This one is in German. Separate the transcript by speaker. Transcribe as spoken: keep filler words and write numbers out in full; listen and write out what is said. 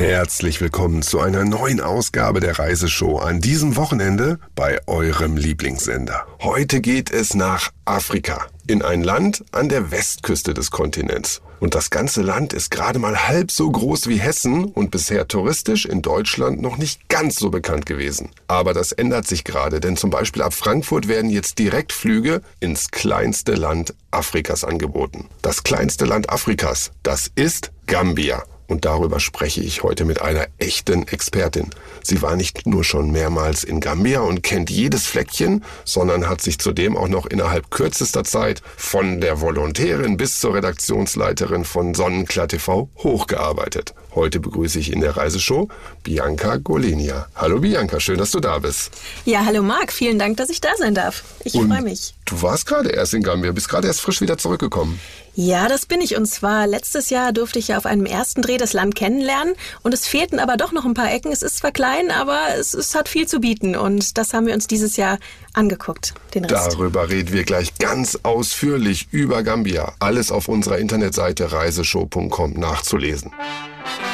Speaker 1: Herzlich willkommen zu einer neuen Ausgabe der Reiseshow an diesem Wochenende bei eurem Lieblingssender. Heute geht es nach Afrika, in ein Land an der Westküste des Kontinents. Und das ganze Land ist gerade mal halb so groß wie Hessen und bisher touristisch in Deutschland noch nicht ganz so bekannt gewesen. Aber das ändert sich gerade, denn zum Beispiel ab Frankfurt werden jetzt Direktflüge ins kleinste Land Afrikas angeboten. Das kleinste Land Afrikas, das ist Gambia. Und darüber spreche ich heute mit einer echten Expertin. Sie war nicht nur schon mehrmals in Gambia und kennt jedes Fleckchen, sondern hat sich zudem auch noch innerhalb kürzester Zeit von der Volontärin bis zur Redaktionsleiterin von Sonnenklar T V hochgearbeitet. Heute begrüße ich in der Reiseshow Bianca Golenia. Hallo Bianca, schön, dass du da bist.
Speaker 2: Ja, hallo Marc, vielen Dank, dass ich da sein darf. Ich freue mich.
Speaker 1: Du warst gerade erst in Gambia, bist gerade erst frisch wieder zurückgekommen.
Speaker 2: Ja, das bin ich. Und zwar letztes Jahr durfte ich ja auf einem ersten Dreh das Land kennenlernen. Und es fehlten aber doch noch ein paar Ecken. Es ist zwar klein, aber es, es hat viel zu bieten. Und das haben wir uns dieses Jahr angeguckt, den Rest.
Speaker 1: Darüber reden wir gleich ganz ausführlich über Gambia. Alles auf unserer Internetseite reiseshow punkt com nachzulesen.